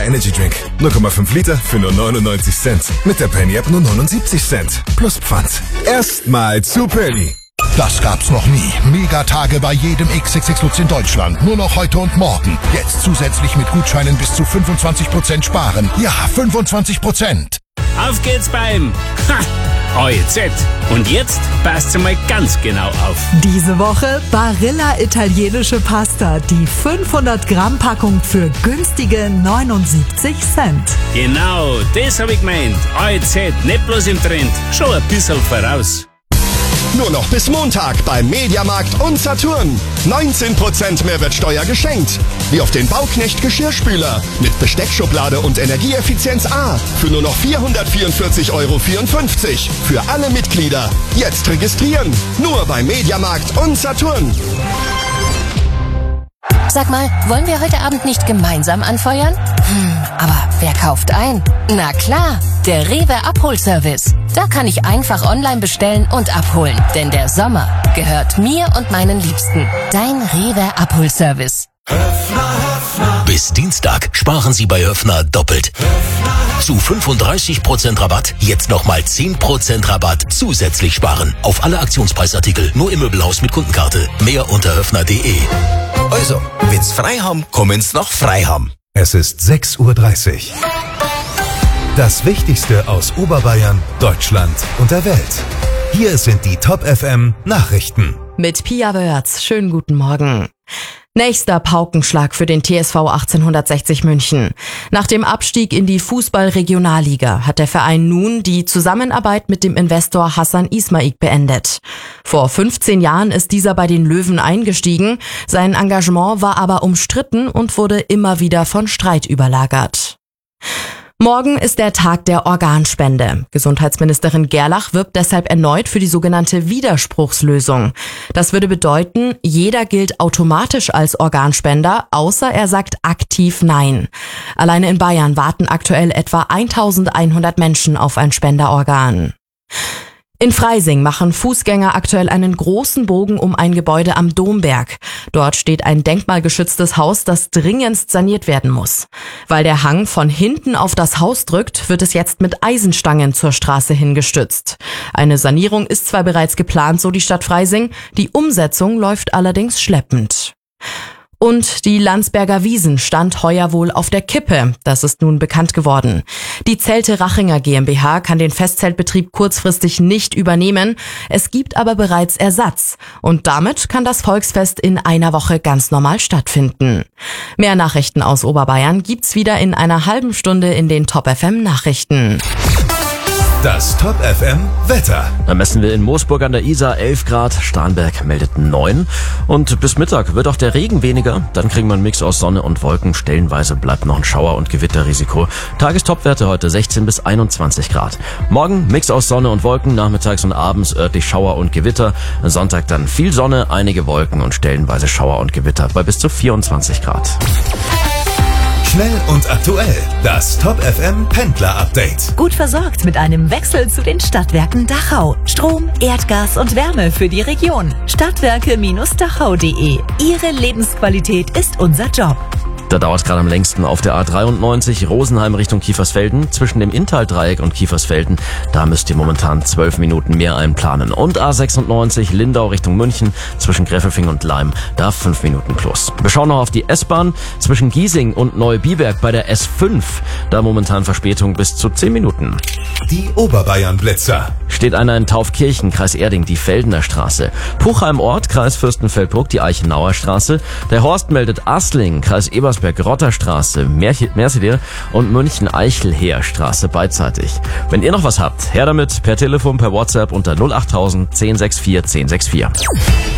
Energy Drink. 0,5 Liter für nur 99 Cent. Mit der Penny App nur 79 Cent. Plus Pfand. Erstmal zu Penny. Das gab's noch nie. Megatage bei jedem XXX Lutz in Deutschland. Nur noch heute und morgen. Jetzt zusätzlich mit Gutscheinen bis zu 25% sparen. Ja, 25%. Auf geht's beim AEZ. Und jetzt passt mal ganz genau auf. Diese Woche Barilla italienische Pasta. Die 500 Gramm Packung für günstige 79 Cent. Genau, das hab ich gemeint. AEZ, nicht bloß im Trend, schon ein bisschen voraus. Nur noch bis Montag beim Mediamarkt und Saturn. 19% Mehrwertsteuer geschenkt. Wie auf den Bauknecht Geschirrspüler mit Besteckschublade und Energieeffizienz A für nur noch 444,54 Euro. Für alle Mitglieder. Jetzt registrieren. Nur beim Mediamarkt und Saturn. Sag mal, wollen wir heute Abend nicht gemeinsam anfeuern? Aber wer kauft ein? Na klar, der Rewe Abholservice. Da kann ich einfach online bestellen und abholen. Denn der Sommer gehört mir und meinen Liebsten. Dein Rewe Abholservice. Bis Dienstag sparen Sie bei Höfner doppelt. Zu 35% Rabatt, jetzt nochmal 10% Rabatt zusätzlich sparen. Auf alle Aktionspreisartikel, nur im Möbelhaus mit Kundenkarte. Mehr unter höfner.de. Also, wenn's frei haben, kommen's nach Freiham. Es ist 6:30 Uhr. Das Wichtigste aus Oberbayern, Deutschland und der Welt. Hier sind die Top FM Nachrichten. Mit Pia Wörz. Schönen guten Morgen. Nächster Paukenschlag für den TSV 1860 München. Nach dem Abstieg in die Fußball-Regionalliga hat der Verein nun die Zusammenarbeit mit dem Investor Hassan Ismail beendet. Vor 15 Jahren ist dieser bei den Löwen eingestiegen. Sein Engagement war aber umstritten und wurde immer wieder von Streit überlagert. Morgen ist der Tag der Organspende. Gesundheitsministerin Gerlach wirbt deshalb erneut für die sogenannte Widerspruchslösung. Das würde bedeuten, jeder gilt automatisch als Organspender, außer er sagt aktiv Nein. Alleine in Bayern warten aktuell etwa 1100 Menschen auf ein Spenderorgan. In Freising machen Fußgänger aktuell einen großen Bogen um ein Gebäude am Domberg. Dort steht ein denkmalgeschütztes Haus, das dringendst saniert werden muss. Weil der Hang von hinten auf das Haus drückt, wird es jetzt mit Eisenstangen zur Straße hingestützt. Eine Sanierung ist zwar bereits geplant, so die Stadt Freising, die Umsetzung läuft allerdings schleppend. Und die Landsberger Wiesn stand heuer wohl auf der Kippe. Das ist nun bekannt geworden. Die Zelte Rachinger GmbH kann den Festzeltbetrieb kurzfristig nicht übernehmen. Es gibt aber bereits Ersatz. Und damit kann das Volksfest in einer Woche ganz normal stattfinden. Mehr Nachrichten aus Oberbayern gibt's wieder in einer halben Stunde in den Top FM Nachrichten. Das Top FM Wetter. Da messen wir in Moosburg an der Isar 11 Grad, Starnberg meldet 9. Und bis Mittag wird auch der Regen weniger. Dann kriegen wir einen Mix aus Sonne und Wolken. Stellenweise bleibt noch ein Schauer- und Gewitterrisiko. Tagestopwerte heute 16 bis 21 Grad. Morgen Mix aus Sonne und Wolken, nachmittags und abends örtlich Schauer und Gewitter. Sonntag dann viel Sonne, einige Wolken und stellenweise Schauer und Gewitter bei bis zu 24 Grad. Schnell und aktuell. Das Top FM Pendler Update. Gut versorgt mit einem Wechsel zu den Stadtwerken Dachau. Strom, Erdgas und Wärme für die Region. Stadtwerke-dachau.de. Ihre Lebensqualität ist unser Job. Da dauert es gerade am längsten auf der A93 Rosenheim Richtung Kiefersfelden. Zwischen dem Inntal-Dreieck und Kiefersfelden, da müsst ihr momentan 12 Minuten mehr einplanen. Und A96 Lindau Richtung München zwischen Gräfelfing und Leim, da 5 Minuten plus. Wir schauen noch auf die S-Bahn zwischen Giesing und Neubiberg bei der S5. Da momentan Verspätung bis zu 10 Minuten. Die Oberbayern-Blitzer. Steht einer in Taufkirchen, Kreis Erding, die Feldener Straße. Puchheim-Ort, Kreis Fürstenfeldbruck, die Eichenauer Straße. Der Horst meldet Asling, Kreis Ebersberg-Rotter-Straße, Mercier und München-Eichelheer-Straße beidseitig. Wenn ihr noch was habt, her damit per Telefon, per WhatsApp unter 08000 1064 1064.